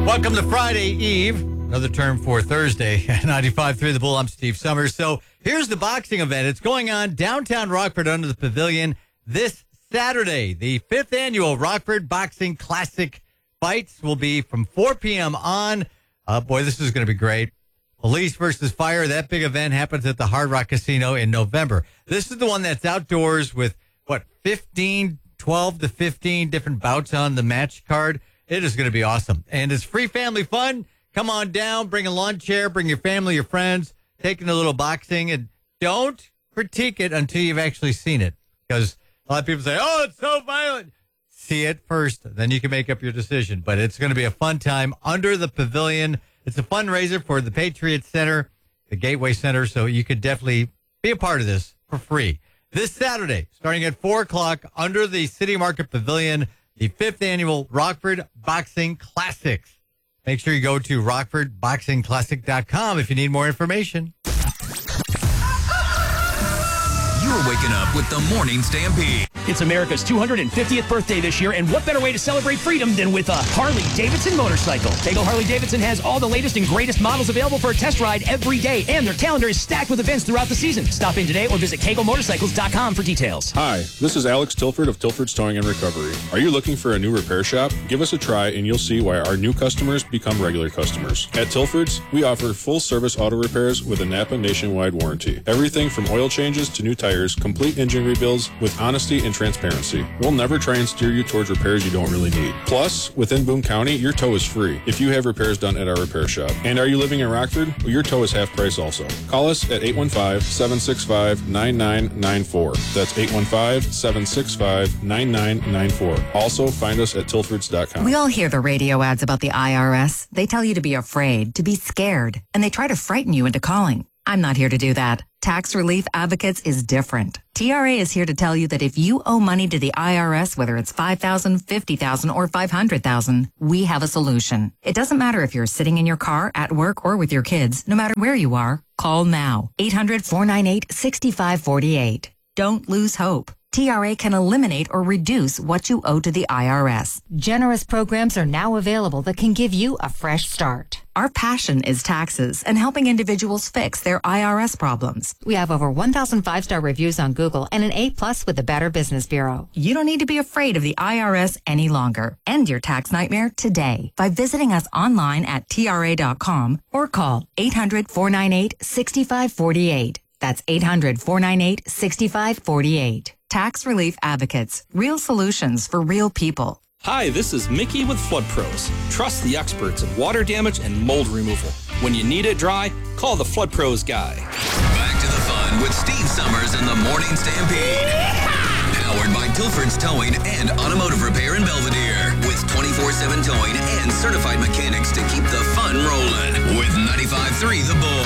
Welcome to Friday Eve, another term for Thursday, 95.3 The Bull. I'm Steve Summers. So here's the boxing event. It's going on downtown Rockford under the pavilion this Saturday. The 5th annual Rockford Boxing Classic fights will be from 4 p.m. on. Boy, this is going to be great. Police versus Fire. That big event happens at the Hard Rock Casino in November. This is the one that's outdoors with, 12 to 15 different bouts on the match card. It is going to be awesome. And it's free family fun. Come on down, bring a lawn chair, bring your family, your friends, taking a little boxing, and don't critique it until you've actually seen it. Because a lot of people say, oh, it's so violent. See it first, then you can make up your decision. But it's going to be a fun time under the pavilion. It's a fundraiser for the Patriot Center, the Gateway Center, so you could definitely be a part of this for free. This Saturday, starting at 4 o'clock, under the City Market Pavilion, the 5th annual Rockford Boxing Classics. Make sure you go to rockfordboxingclassic.com if you need more information. You're waking up with the Morning Stampede. It's America's 250th birthday this year, and what better way to celebrate freedom than with a Harley-Davidson motorcycle? Tego Harley-Davidson has all the latest and greatest models available for a test ride every day, and their calendar is stacked with events throughout the season. Stop in today or visit KegoMotorcycles.com for details. Hi, this is Alex Tilford of Tilford's Towing and Recovery. Are you looking for a new repair shop? Give us a try, and you'll see why our new customers become regular customers. At Tilford's, we offer full-service auto repairs with a Napa nationwide warranty. Everything from oil changes to new tires, complete engine rebuilds with honesty and transparency. We'll never try and steer you towards repairs you don't really need. Plus, within Boone County, your tow is free if you have repairs done at our repair shop. And are you living in Rockford? Well, your tow is half price also. Call us at 815-765-9994. That's 815-765-9994. Also, find us at tilfords.com. We all hear the radio ads about the IRS. They tell you to be afraid, to be scared, and they try to frighten you into calling. I'm not here to do that. Tax Relief Advocates is different. TRA is here to tell you that if you owe money to the IRS, whether it's $5,000, $50,000, or $500,000, we have a solution. It doesn't matter if you're sitting in your car, at work, or with your kids. No matter where you are, call now. 800-498-6548. Don't lose hope. TRA can eliminate or reduce what you owe to the IRS. Generous programs are now available that can give you a fresh start. Our passion is taxes and helping individuals fix their IRS problems. We have over 1,000 five-star reviews on Google and an A+ with the Better Business Bureau. You don't need to be afraid of the IRS any longer. End your tax nightmare today by visiting us online at TRA.com or call 800-498-6548. That's 800-498-6548. Tax Relief Advocates. Real solutions for real people. Hi, this is Mickey with Flood Pros. Trust the experts in water damage and mold removal. When you need it dry, call the Flood Pros guy. Back to the fun with Steve Summers and the Morning Stampede. Powered by Tilford's Towing and Automotive Repair in Belvedere. With 24/7 towing and certified mechanics to keep the fun rolling. With 95.3 The Bull.